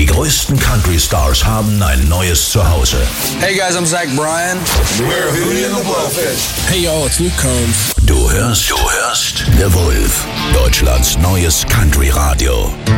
Die größten Country-Stars haben ein neues Zuhause. Hey guys, I'm Zach Bryan. We're Hootie and the Blowfish. Hey y'all, it's Luke Combs. Du hörst The Wolf, Deutschlands neues Country-Radio.